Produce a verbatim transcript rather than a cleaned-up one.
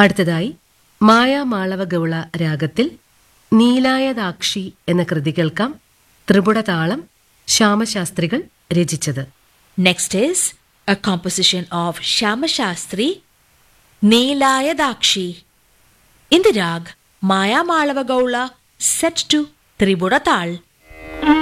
അടുത്തതായി മായാമാളവഗൗള രാഗത്തിൽ നീലായതാക്ഷി എന്ന കൃതി കേൾക്കാം. ത്രിപുടതാളം ശ്യാമശാസ്ത്രികൾ രചിച്ചത്. Next is a composition of Shyama Shastri, Neelayadakshi, in the rag Maya Malava Gaula set to Tribura Tal.